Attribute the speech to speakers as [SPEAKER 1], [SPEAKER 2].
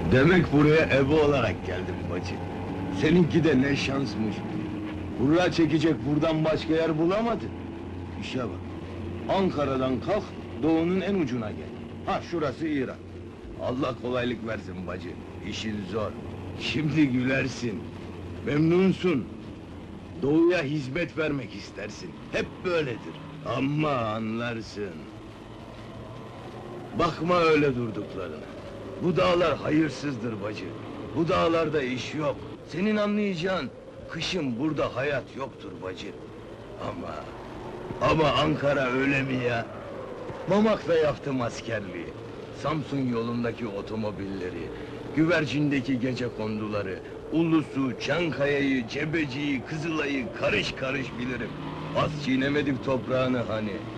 [SPEAKER 1] Demek buraya ebe olarak geldim bacı. Seninki de ne şansmış. Buraya çekecek buradan başka yer bulamadın. İşe bak. Ankara'dan kalk, doğunun en ucuna gel. Ha şurası İran. Allah kolaylık versin bacı. İşin zor. Şimdi gülersin. Memnunsun. Doğuya hizmet vermek istersin. Hep böyledir. Ama anlarsın. Bakma öyle durduklarına. Bu dağlar hayırsızdır bacı. Bu dağlarda iş yok. Senin anlayacağın, kışın burada hayat yoktur bacı. Ama Ankara öyle mi ya? Mamak'ta yaptım askerliği. Samsun yolundaki otomobilleri, güvercindeki gecekonduları, Ulus'u, Çankaya'yı, Cebeci'yi, Kızılay'ı karış karış bilirim. Az çiğnemedik toprağını hani.